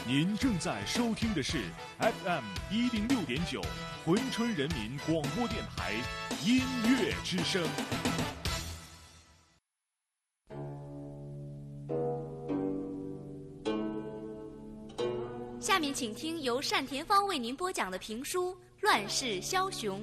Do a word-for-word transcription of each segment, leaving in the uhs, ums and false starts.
您正在收听的是 F M 一零六点九珲春人民广播电台音乐之声。 下面请听由单田芳为您播讲的评书《乱世枭雄》。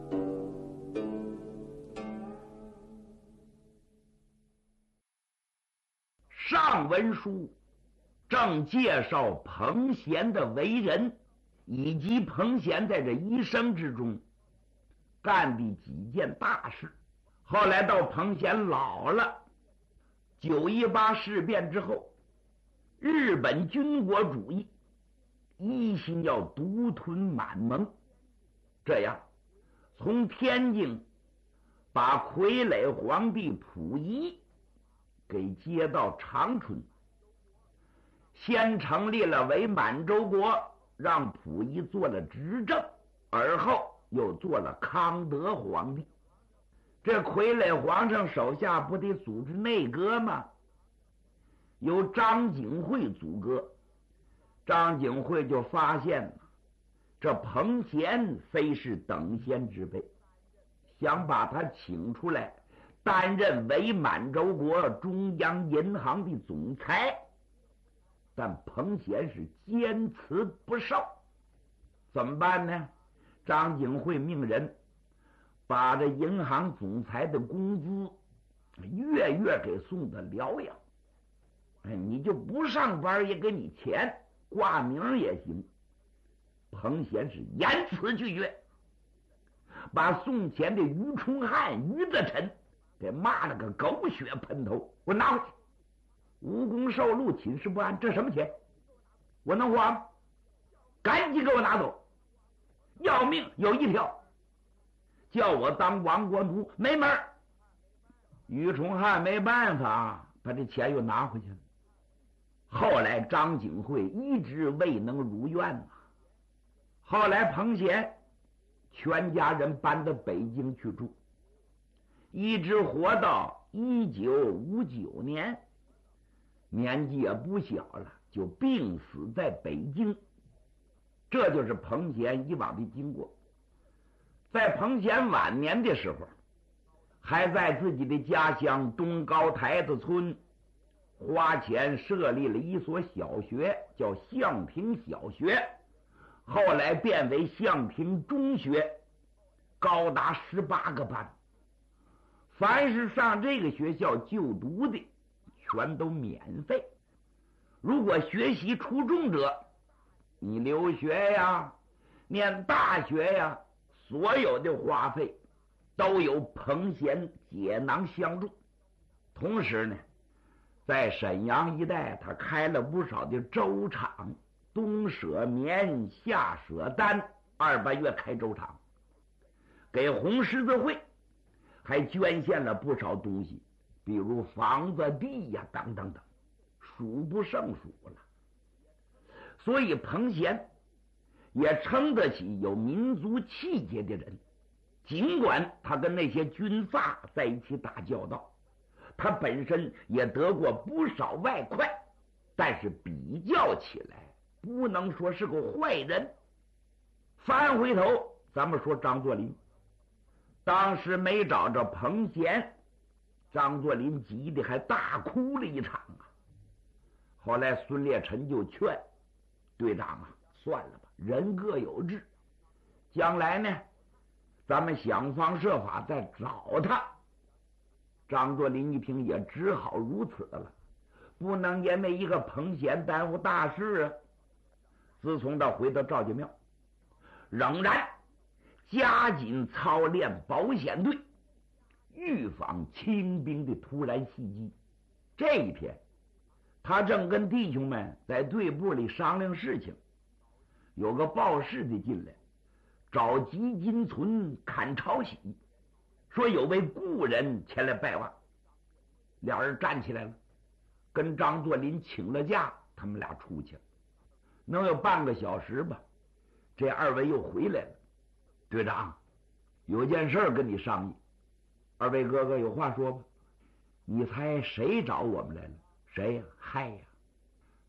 上文书正介绍彭贤的为人，以及彭贤在这一生之中干的几件大事。后来到彭贤老了，九一八事变之后，日本军国主义一心要独吞满蒙，这样从天津把傀儡皇帝溥仪给接到长春，先成立了伪满洲国，让溥仪做了执政，而后又做了康德皇帝。这傀儡皇上手下不得组织内阁吗？由张景惠组阁。张景惠就发现了这彭贤非是等闲之辈，想把他请出来担任伪满洲国中央银行的总裁，但彭贤是坚持不受。怎么办呢？张景惠命人把这银行总裁的工资月月给送到辽阳，你就不上班也给你钱，挂名也行。彭贤是严词拒绝，把送钱的于崇汉、于德臣给骂了个狗血喷头。我拿回去，无功受禄，寝食不安，这什么钱？我能花吗？赶紧给我拿走！要命有一条，叫我当亡国奴，没门儿。于崇汉没办法，把这钱又拿回去了。后来张景惠一直未能如愿呐。后来彭贤全家人搬到北京去住，一直活到一九五九年，年纪也不小了，就病死在北京。这就是彭贤以往的经过。在彭贤晚年的时候，还在自己的家乡东高台子村花钱设立了一所小学，叫向平小学，后来变为向平中学，高达十八个班。凡是上这个学校就读的全都免费，如果学习出众者，你留学呀、念大学呀，所有的花费都由彭贤解囊相助。同时呢，在沈阳一带他开了不少的粥厂，东舍棉，下舍单，二八月开粥厂，给红十字会还捐献了不少东西，比如房子、地呀、等等等，数不胜数了。所以彭贤也称得起有民族气节的人，尽管他跟那些军阀在一起打交道，他本身也得过不少外快，但是比较起来不能说是个坏人。翻回头咱们说张作霖，当时没找着彭贤，张作霖急得还大哭了一场啊。后来孙烈臣就劝队长啊，算了吧，人各有志，将来呢咱们想方设法再找他。张作霖一听也只好如此了，不能因为一个彭贤耽误大事啊。自从他回到赵家庙，仍然加紧操练保险队，预防清兵的突然袭击。这一天他正跟弟兄们在队部里商量事情，有个报事的进来找吉金存看抄喜，说有位故人前来拜望。俩人站起来了，跟张作霖请了假，他们俩出去了。能有半个小时吧，这二位又回来了。队长，有件事跟你商议。二位哥哥有话说吧。你猜谁找我们来了？谁呀？嗨呀，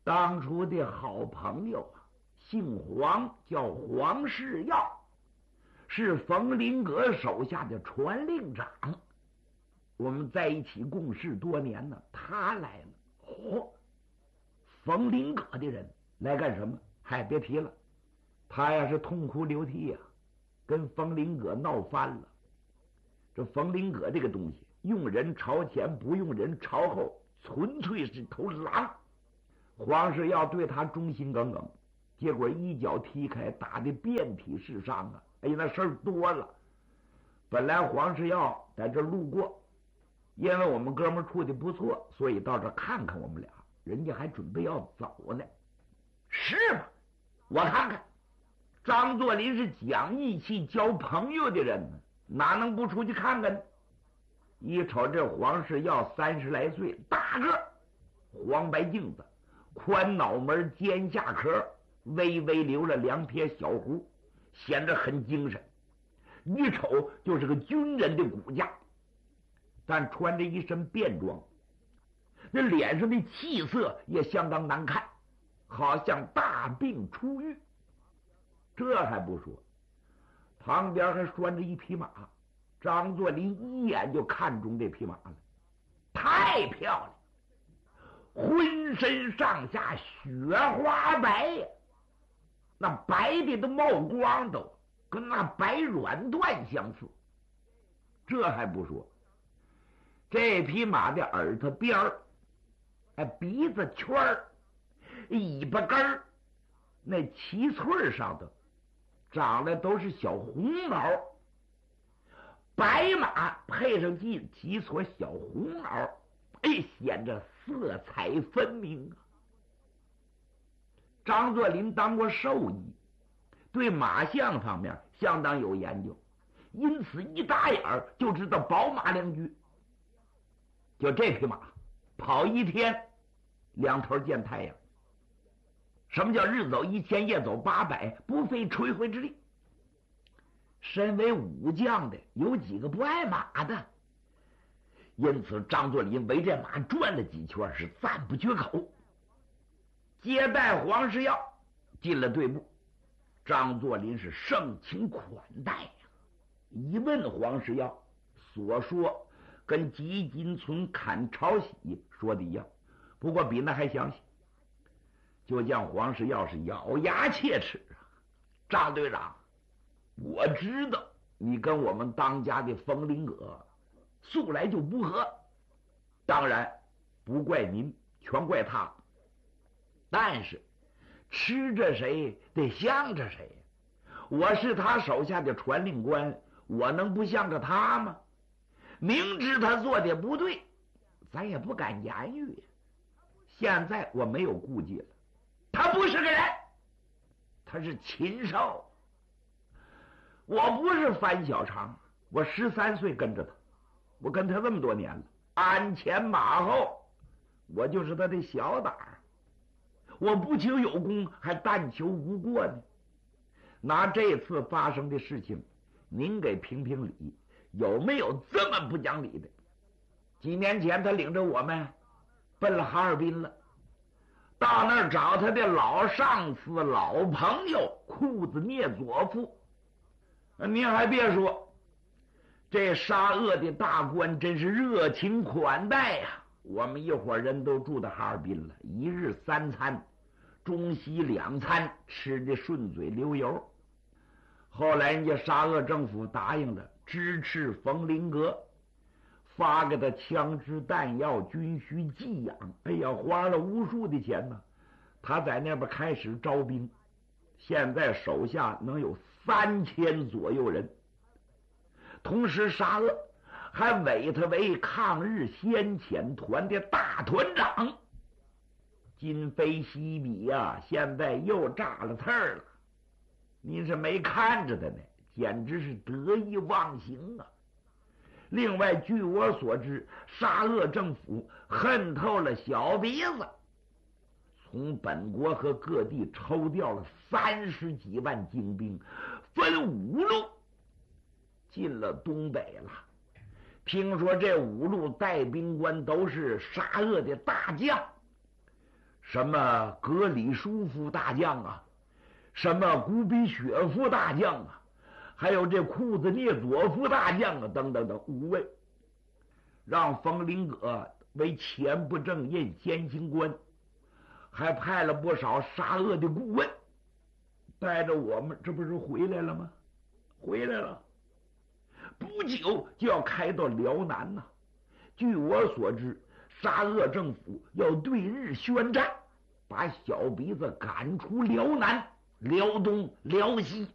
当初的好朋友啊，姓黄，叫黄世耀，是冯林阁手下的传令长。我们在一起共事多年呢，他来了。嚯、哦，冯林阁的人来干什么？嗨，别提了，他呀是痛哭流涕呀、啊，跟冯林阁闹翻了。这冯林阁这个东西，用人朝前，不用人朝后，纯粹是头狼。黄世耀对他忠心耿耿，结果一脚踢开，打得遍体是伤啊！哎呀，那事儿多了。本来黄世耀在这路过，因为我们哥们处的不错，所以到这看看我们俩。人家还准备要走呢。是吗？我看看，张作霖是讲义气、交朋友的人呢，哪能不出去看看呢？一瞅这黄世耀三十来岁，大个，黄白镜子，宽脑门，尖下壳，微微留了两撇小胡，显得很精神。一瞅就是个军人的骨架，但穿着一身便装，那脸上的气色也相当难看，好像大病初愈。这还不说，旁边还拴着一匹马。张作霖一眼就看中这匹马了，太漂亮，浑身上下雪花白呀，那白的都冒光，都跟那白软缎相似。这还不说，这匹马的耳朵边儿、哎鼻子圈儿、尾巴根儿，那旗穗上头长的都是小红毛。白马配上几几撮小红毛，哎，显着色彩分明啊。张作霖当过兽医，对马相方面相当有研究，因此一打眼儿就知道宝马两句。就这匹马跑一天两头见太阳。什么叫日走一千，夜走八百，不费吹灰之力？身为武将的，有几个不爱马的？因此张作霖围这马转了几圈，是赞不绝口。接待黄世耀进了队部，张作霖是盛情款待呀、啊。一问黄世耀，所说跟吉金村砍朝喜说的一样，不过比那还详细。就将黄世耀是咬牙切齿啊，张队长，我知道你跟我们当家的冯林阁素来就不和，当然不怪您，全怪他。但是吃着谁得向着谁，我是他手下的传令官，我能不向着他吗？明知他做的不对，咱也不敢言语。现在我没有顾忌了，他不是个人，他是禽兽。我不是樊小长，我十三岁跟着他，我跟他这么多年了，鞍前马后，我就是他的小胆儿。我不求有功，还但求无过呢。拿这次发生的事情，您给评评理，有没有这么不讲理的？几年前他领着我们奔了哈尔滨了，到那儿找他的老上司、老朋友裤子聂佐夫。您还别说，这沙俄的大官真是热情款待呀、啊！我们一伙人都住到哈尔滨了，一日三餐，中西两餐，吃的顺嘴流油。后来人家沙俄政府答应了，支持冯林阁，发给他枪支弹药、军需给养。哎呀，花了无数的钱呢。他在那边开始招兵，现在手下能有三千左右人。同时沙俄还委他为抗日先遣团的大团长。今非昔比呀、啊，现在又炸了刺儿了。您是没看着他呢，简直是得意忘形啊！另外，据我所知，沙俄政府恨透了小鼻子，从本国和各地抽调了三十几万精兵，分五路进了东北了。听说这五路带兵官都是沙俄的大将， 什么格里舒夫大将啊，什么古比雪夫大将啊，还有这库兹涅佐夫大将啊，等等等五位，让冯林葛为前不正印监刑官，还派了不少沙俄的顾问，带着我们，这不是回来了吗？回来了，不久就要开到辽南呐、啊。据我所知，沙俄政府要对日宣战，把小鼻子赶出辽南、辽东、辽西，